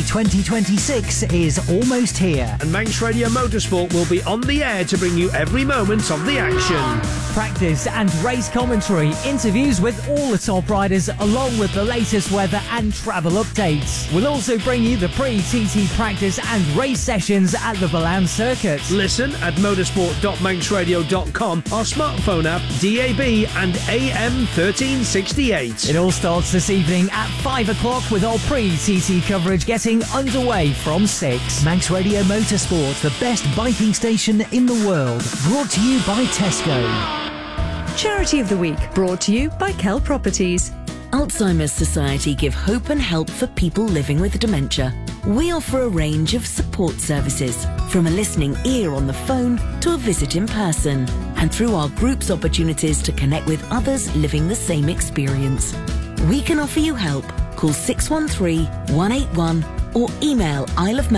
2026 is almost here. And Manx Radio Motorsport will be on the air to bring you every moment of the action. Practice and race commentary, interviews with all the top riders, along with the latest weather and travel updates. We'll also bring you the pre-TT practice and race sessions at the Ballan Circuit. Listen at motorsport.manxradio.com, our smartphone app, DAB and AM 1368. It all starts this evening at 5 o'clock with our pre-TT coverage getting underway from 6. Manx Radio Motorsport, the best biking station in the world. Brought to you by Tesco. Charity of the Week, brought to you by Kell Properties. Alzheimer's Society give hope and help for people living with dementia. We offer a range of support services, from a listening ear on the phone to a visit in person, and through our group's opportunities to connect with others living the same experience. We can offer you help. Call 613 181 or email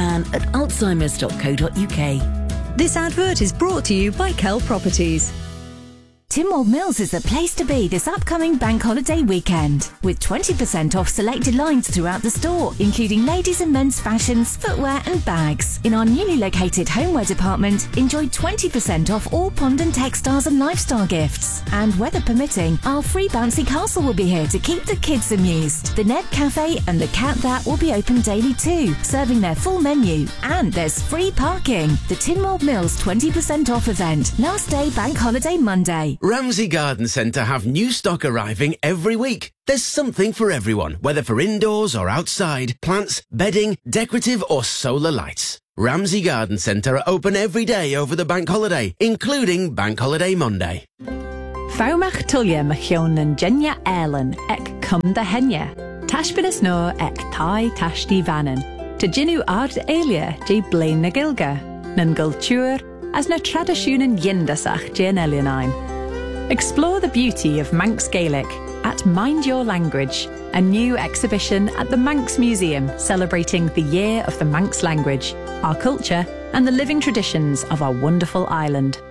isleofman@alzheimers.co.uk. This advert is brought to you by Kell Properties. Tynwald Mills is the place to be this upcoming bank holiday weekend, with 20% off selected lines throughout the store, including ladies and men's fashions, footwear and bags. In our newly located homeware department, enjoy 20% off all pond and textiles and lifestyle gifts. And weather permitting, our free bouncy castle will be here to keep the kids amused. The Ned Cafe and the Cat That will be open daily too, serving their full menu. And there's free parking. The Tynwald Mills 20% off event, last day bank holiday Monday. Ramsey Garden Centre have new stock arriving every week. There's something for everyone, whether for indoors or outside, plants, bedding, decorative or solar lights. Ramsey Garden Centre are open every day over the bank holiday, including Bank Holiday Monday. Faumach tulia machion and Jenya Erlen ek cum da henya. Tashbilis no ek tai tashti vanen. To jinu ard elia je blain na gilga. Nan gultur as na tradisjonen yindasach jen elianine. Explore the beauty of Manx Gaelic at Mind Your Language, a new exhibition at the Manx Museum celebrating the Year of the Manx Language, our culture and the living traditions of our wonderful island.